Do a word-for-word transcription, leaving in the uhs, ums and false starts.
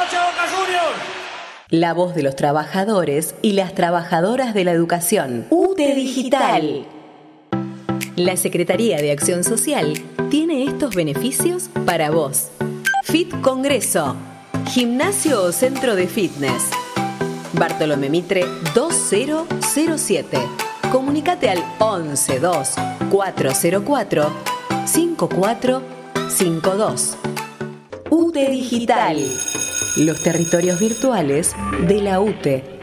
noches, Boca Juniors! La voz de los trabajadores y las trabajadoras de la educación. U T E Digital. La Secretaría de Acción Social tiene estos beneficios para vos. Fit Congreso. Gimnasio o centro de fitness. Bartolomé Mitre dos mil siete. Comunicate al once dos cuatrocientos cuatro cinco cuatro cinco dos. U T E Digital. Los territorios virtuales de la U T E.